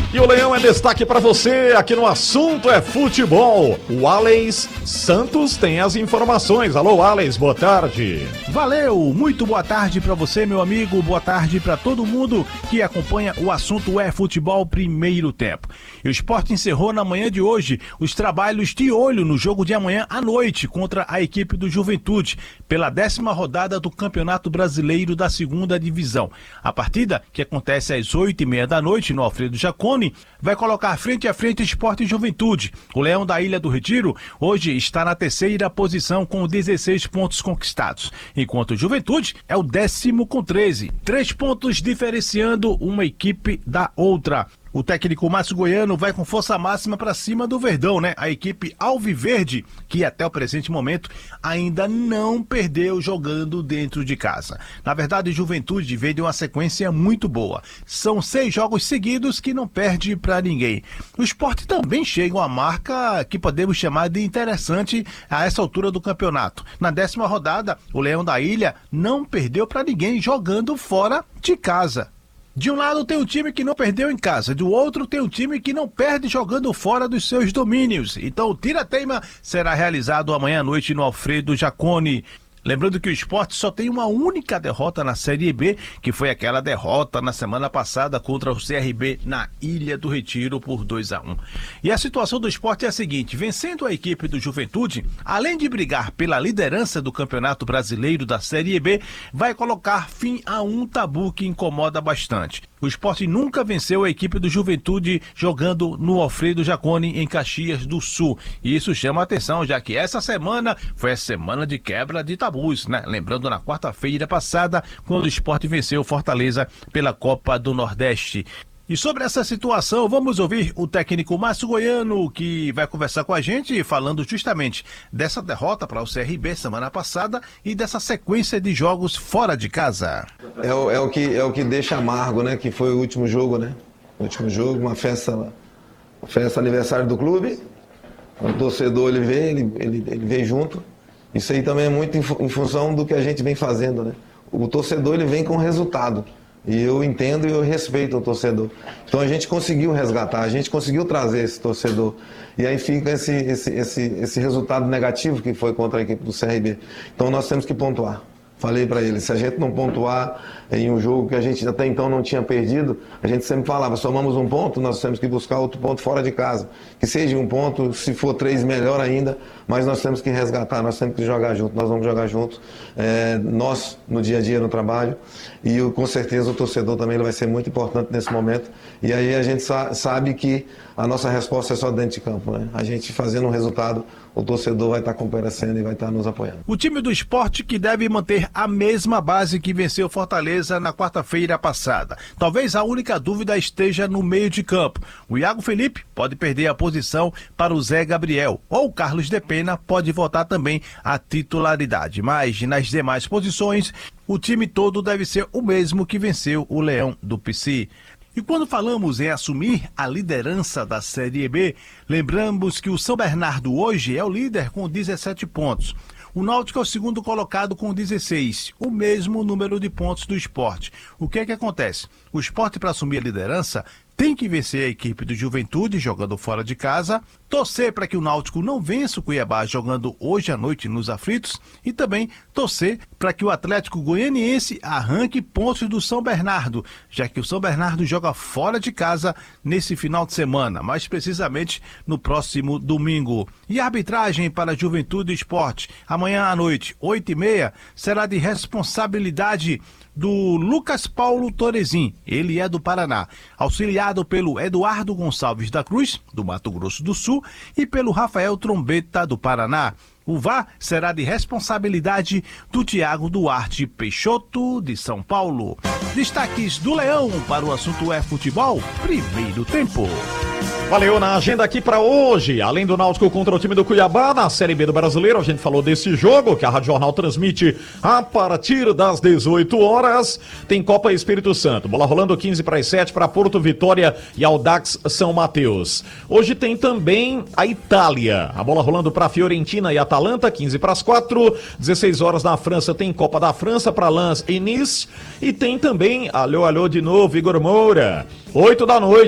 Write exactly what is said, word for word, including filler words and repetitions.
E o Leão é destaque para você aqui no Assunto é Futebol. O Alex Santos tem as informações. Alô, Alex, boa tarde. Valeu, muito boa tarde para você, meu amigo. Boa tarde para todo mundo que acompanha o Assunto é Futebol primeiro tempo. E o Sport encerrou na manhã de hoje os trabalhos de olho no jogo de amanhã à noite contra a equipe do Juventude, pela décima rodada do Campeonato Brasileiro da Segunda Divisão. A partida, que acontece às oito e meia da noite no Alfredo Jaconi, vai colocar frente a frente Sport e Juventude. O Leão da Ilha do Retiro hoje está na terceira posição com dezesseis pontos conquistados, enquanto o Juventude é o décimo com treze. Três pontos diferenciando uma equipe da outra. O técnico Márcio Goiano vai com força máxima para cima do Verdão, né? A equipe alviverde, que até o presente momento ainda não perdeu jogando dentro de casa. Na verdade, o Juventude veio de uma sequência muito boa. São seis jogos seguidos que não perde para ninguém. O Sport também chega a uma marca que podemos chamar de interessante a essa altura do campeonato. Na décima rodada, o Leão da Ilha não perdeu para ninguém jogando fora de casa. De um lado tem um time que não perdeu em casa, do outro tem um time que não perde jogando fora dos seus domínios. Então o tira-teima será realizado amanhã à noite no Alfredo Jaconi. Lembrando que o Sport só tem uma única derrota na Série B, que foi aquela derrota na semana passada contra o C R B na Ilha do Retiro por dois a um. E a situação do Sport é a seguinte: vencendo a equipe do Juventude, além de brigar pela liderança do Campeonato Brasileiro da Série B, vai colocar fim a um tabu que incomoda bastante. O Sport nunca venceu a equipe do Juventude jogando no Alfredo Jaconi em Caxias do Sul. E isso chama a atenção, já que essa semana foi a semana de quebra de tabus, né? Lembrando na quarta-feira passada, quando o Sport venceu o Fortaleza pela Copa do Nordeste. E sobre essa situação, vamos ouvir o técnico Márcio Goiano, que vai conversar com a gente, falando justamente dessa derrota para o C R B semana passada e dessa sequência de jogos fora de casa. É o, é o, que, é o que deixa amargo, né? Que foi o último jogo, né? O último jogo, uma festa, uma festa aniversário do clube. O torcedor, ele veio, ele, ele, ele veio junto. Isso aí também é muito em, em função do que a gente vem fazendo, né? O torcedor, ele vem com resultado. E eu entendo e eu respeito o torcedor. Então a gente conseguiu resgatar, a gente conseguiu trazer esse torcedor. E aí fica esse, esse, esse, esse resultado negativo que foi contra a equipe do C R B. Então nós temos que pontuar. Falei para ele, se a gente não pontuar em um jogo que a gente até então não tinha perdido, a gente sempre falava, somamos um ponto, nós temos que buscar outro ponto fora de casa. Que seja um ponto, se for três, melhor ainda, mas nós temos que resgatar, nós temos que jogar junto, nós vamos jogar juntos, é, nós no dia a dia, no trabalho, e eu, com certeza o torcedor também ele vai ser muito importante nesse momento. E aí a gente sa- sabe que a nossa resposta é só dentro de campo, né? A gente fazendo um resultado, o torcedor vai estar comparecendo e vai estar nos apoiando. O time do Sport que deve manter a mesma base que venceu Fortaleza na quarta-feira passada. Talvez a única dúvida esteja no meio de campo. O Iago Felipe pode perder a posição para o Zé Gabriel, ou o Carlos de Pena pode voltar também à titularidade. Mas nas demais posições, o time todo deve ser o mesmo que venceu o Leão do P C. E quando falamos em assumir a liderança da Série B, lembramos que o São Bernardo hoje é o líder com dezessete pontos. O Náutico é o segundo colocado com dezesseis, o mesmo número de pontos do Sport. O que é que acontece? O Sport, para assumir a liderança, tem que vencer a equipe do Juventude jogando fora de casa, torcer para que o Náutico não vença o Cuiabá jogando hoje à noite nos aflitos e também torcer para que o Atlético Goianiense arranque pontos do São Bernardo, já que o São Bernardo joga fora de casa nesse final de semana, mais precisamente no próximo domingo. E a arbitragem para Juventude e Sport, amanhã à noite, oito e meia, será de responsabilidade do Lucas Paulo Torezin, ele é do Paraná, auxiliado pelo Eduardo Gonçalves da Cruz, do Mato Grosso do Sul, e pelo Rafael Trombeta, do Paraná. O V A R será de responsabilidade do Tiago Duarte Peixoto, de São Paulo. Destaques do Leão para o Assunto é Futebol, primeiro tempo. Valeu, na agenda aqui pra hoje, além do Náutico contra o time do Cuiabá, na Série B do Brasileiro, a gente falou desse jogo que a Rádio Jornal transmite a partir das dezoito horas, tem Copa Espírito Santo, bola rolando quinze para as sete para Porto Vitória e Audax São Mateus. Hoje tem também a Itália, a bola rolando para Fiorentina e Atalanta, quinze para as quatro, dezesseis horas na França tem Copa da França para Lens e Nice, e tem também, alô, alô de novo, Igor Moura, oito da noite.